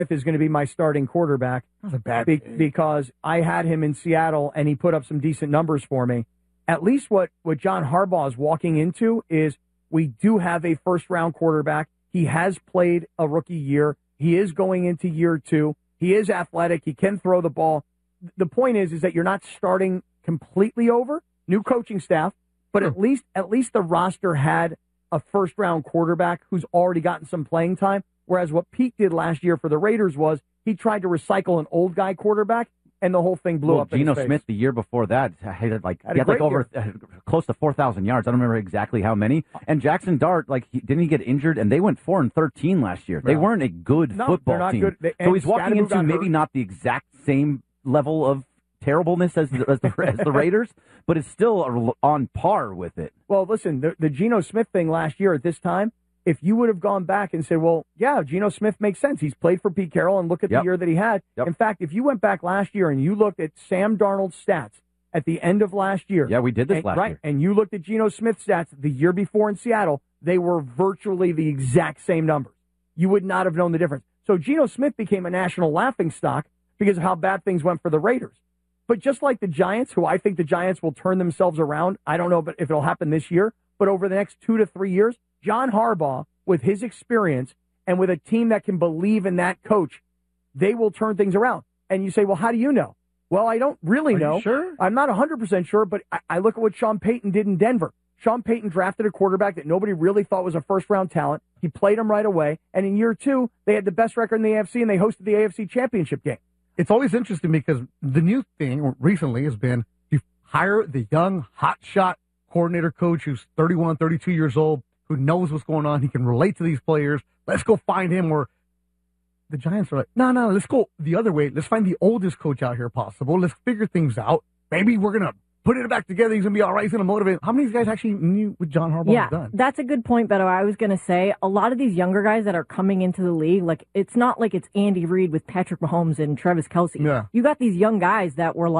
is going to be my starting quarterback. That's a bad because I had him in Seattle and he put up some decent numbers for me. At least what John Harbaugh is walking into is we do have a first-round quarterback. He has played a rookie year. He is going into year 2. He is athletic. He can throw the ball. The point is that you're not starting completely over. New coaching staff, but at least the roster had a first-round quarterback who's already gotten some playing time, whereas what Pete did last year for the Raiders was he tried to recycle an old guy quarterback, and the whole thing blew up in his face. Geno Smith the year before that had over close to 4,000 yards. I don't remember exactly how many. And Jackson Dart, didn't he get injured? And they went 4-13 last year. They weren't a good football team. So he's walking into maybe not the exact same level of terribleness as the Raiders, but it's still on par with it. Well, listen, the Geno Smith thing last year at this time, if you would have gone back and said, well, yeah, Geno Smith makes sense. He's played for Pete Carroll, and look at the year that he had. Yep. In fact, if you went back last year and you looked at Sam Darnold's stats at the end of last year. Yeah, we did this last year. And you looked at Geno Smith's stats the year before in Seattle, they were virtually the exact same numbers. You would not have known the difference. So Geno Smith became a national laughingstock because of how bad things went for the Raiders. But just like the Giants, who I think the Giants will turn themselves around, I don't know if it'll happen this year, but over the next 2 to 3 years, John Harbaugh, with his experience and with a team that can believe in that coach, they will turn things around. And you say, well, how do you know? Well, I don't really know. Are you sure? I'm not 100% sure, but I look at what Sean Payton did in Denver. Sean Payton drafted a quarterback that nobody really thought was a first-round talent. He played him right away. And in year 2, they had the best record in the AFC, and they hosted the AFC Championship game. It's always interesting because the new thing recently has been you hire the young, hotshot coordinator coach who's 31, 32 years old, who knows what's going on. He can relate to these players. Let's go find him. Or the Giants are like, no, let's go the other way. Let's find the oldest coach out here possible. Let's figure things out. Maybe we're going to put it back together. He's going to be all right. He's going to motivate. How many of you guys actually knew what John Harbaugh has done? That's a good point, Beto. I was going to say a lot of these younger guys that are coming into the league, it's not like it's Andy Reid with Patrick Mahomes and Travis Kelce. Yeah. You got these young guys that were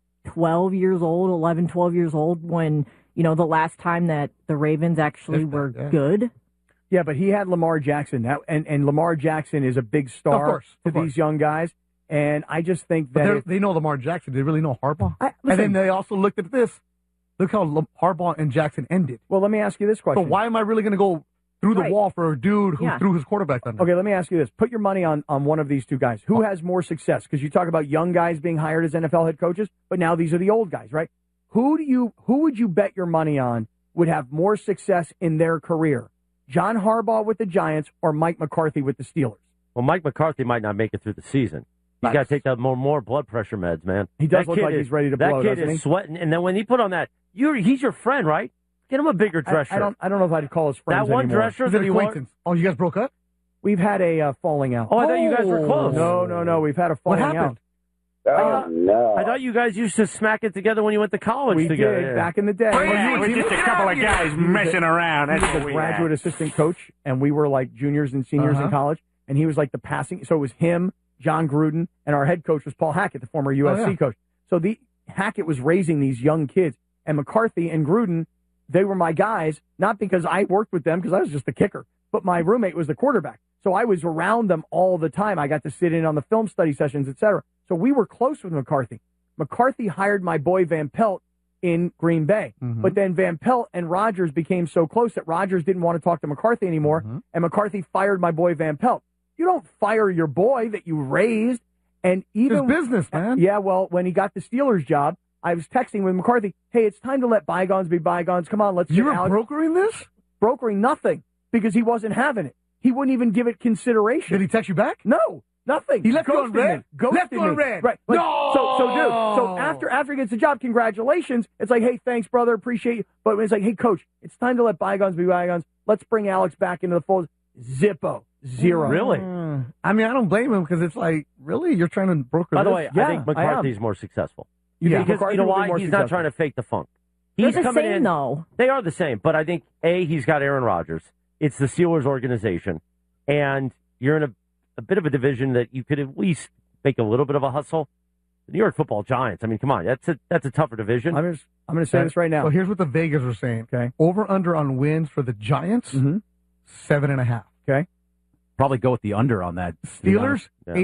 12 years old, 11, 12 years old when, the last time that the Ravens actually were good. Yeah, but he had Lamar Jackson. And Lamar Jackson is a big star to these young guys. And I just think that they know Lamar Jackson. They really know Harbaugh. And then they also looked at this. Look how Harbaugh and Jackson ended. Well, let me ask you this question. So why am I really going to go through the wall for a dude who threw his quarterback under? Okay, let me ask you this. Put your money on one of these two guys. Who has more success? Because you talk about young guys being hired as NFL head coaches, but now these are the old guys, right? Who would you bet your money on would have more success in their career? John Harbaugh with the Giants or Mike McCarthy with the Steelers? Well, Mike McCarthy might not make it through the season. He's got to take the more blood pressure meds, man. He does look like he's ready to blow, doesn't he? That kid is sweating, and then when he put on that, he's your friend, right? Get him a bigger dress shirt. I don't know if I'd call us friends that one anymore. dress shirt that he wore. Oh, you guys broke up? We've had a falling out. Oh, I thought you guys were close. No. We've had a falling out. What happened? I thought you guys used to smack it together when you went to college together. We did, back in the day. Well, you were just a couple of guys messing around. He was a graduate assistant coach, and we were like juniors and seniors in college, and he was like the passing. So it was him, John Gruden, and our head coach was Paul Hackett, the former USC coach. So Hackett was raising these young kids, and McCarthy and Gruden, they were my guys, not because I worked with them, because I was just the kicker, but my roommate was the quarterback. So I was around them all the time. I got to sit in on the film study sessions, et cetera. So we were close with McCarthy. McCarthy hired my boy Van Pelt in Green Bay. Mm-hmm. But then Van Pelt and Rodgers became so close that Rodgers didn't want to talk to McCarthy anymore, and McCarthy fired my boy Van Pelt. You don't fire your boy that you raised. And even it's business, man. Yeah, well, when he got the Steelers job, I was texting with McCarthy, hey, it's time to let bygones be bygones. Come on, let's get You were brokering this? Brokering nothing, because he wasn't having it. He wouldn't even give it consideration. Did he text you back? No. Nothing. He left you on red? Left you on red. Right. No! So after he gets the job, congratulations. It's like, hey, thanks, brother. Appreciate you. But it's like, hey, coach, it's time to let bygones be bygones. Let's bring Alex back into the fold. Zippo. Zero. Really? I mean, I don't blame him because it's like, really? You're trying to broker By the this? way, I think McCarthy's more successful. Because McCarthy you know why? more He's successful. not trying to fake the funk. They're He's the coming same, in. though. They are the same, but I think, he's got Aaron Rodgers. It's the Steelers organization, and you're in a bit of a division that you could at least make a little bit of a hustle. The New York Football Giants. I mean, come on, that's a tougher division. I'm going to say this right now. So here's what the Vegas are saying. Okay. Over under on wins for the Giants, 7.5. Okay. probably go with the under on that. Steelers,